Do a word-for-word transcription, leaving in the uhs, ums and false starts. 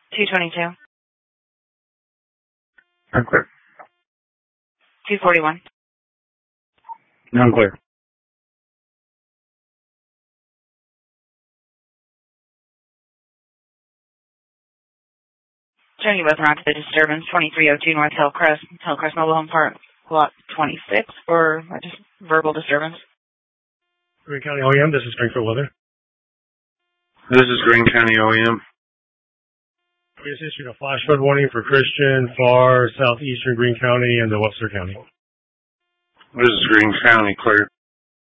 two twenty-two. Unclear. two forty-one. Unclear. Showing you both around to the disturbance, twenty-three oh two North Hillcrest, Hillcrest Mobile Home Park, lot twenty-six, or just verbal disturbance. Greene County O E M, this is Springfield Weather. This is Greene County O E M. We just issued a flash flood warning for Christian, far southeastern Greene County, and the Webster County. This is Greene County, clear.